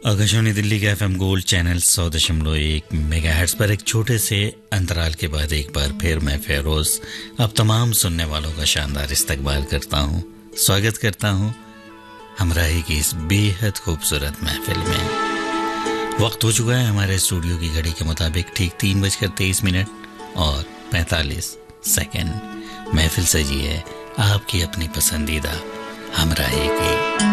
आकाशवाणी दिल्ली के FM gold channel 100.1 megahertz पर एक छोटे से अंतराल के बाद एक बार फिर मैं फेरोज अब तमाम सुनने वालों का शानदार इस्तकबाल करता हूँ, स्वागत करता हूँ हमराही की इस बेहद खूबसूरत महफिल में। वक्त हो चुका है हमारे स्टूडियो की घड़ी के मुताबिक ठीक 3:23 और 45 सेकंड। महफिल सजी है आपकी अपनी पसंदीदा हमराही की।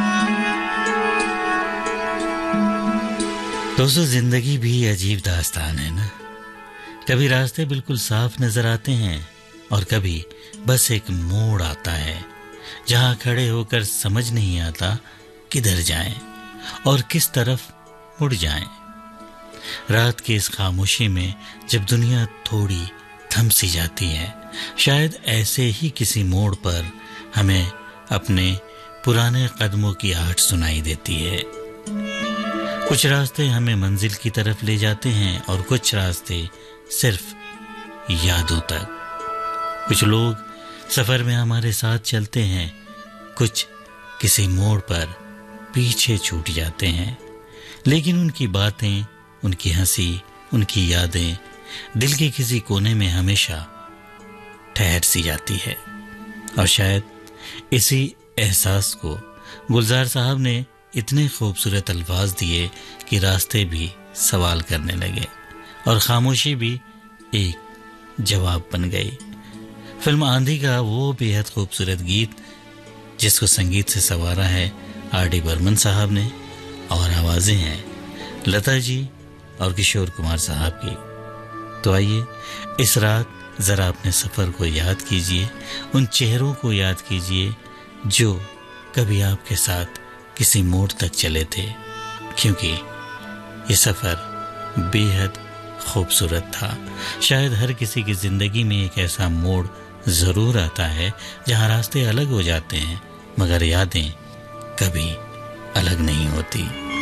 दोस्तों, जिंदगी भी अजीब दास्तान है ना। कभी रास्ते बिल्कुल साफ नजर आते हैं और कभी बस एक मोड़ आता है जहां खड़े होकर समझ नहीं आता किधर जाएं और किस तरफ मुड़ जाएं। रात की इस खामोशी में जब दुनिया थोड़ी थम सी जाती है, शायद ऐसे ही किसी मोड़ पर हमें अपने पुराने कदमों की आहट सुनाई देती है। कुछ रास्ते हमें मंजिल की तरफ ले जाते हैं और कुछ रास्ते सिर्फ यादों तक। कुछ लोग सफर में हमारे साथ चलते हैं, कुछ किसी मोड़ पर पीछे छूट जाते हैं, लेकिन उनकी बातें, उनकी हंसी, उनकी यादें दिल के किसी कोने में हमेशा ठहर सी जाती है। और शायद इसी एहसास को गुलजार साहब ने इतने खूबसूरत अल्फाज दिए कि रास्ते भी सवाल करने लगे और खामोशी भी एक जवाब बन गई। फिल्म आंधी का वो बेहद खूबसूरत गीत जिसको संगीत से संवारा है आर.डी. बर्मन साहब ने और आवाजें हैं लता जी और किशोर कुमार साहब की। तो आइए इस रात जरा अपने सफर को याद कीजिए, उन चेहरों को याद कीजिए जो कभी आपके साथ किसी मोड़ तक चले थे, क्योंकि ये सफर बेहद खूबसूरत था। शायद हर किसी की जिंदगी में एक ऐसा मोड़ जरूर आता है जहां रास्ते अलग हो जाते हैं, मगर यादें कभी अलग नहीं होती।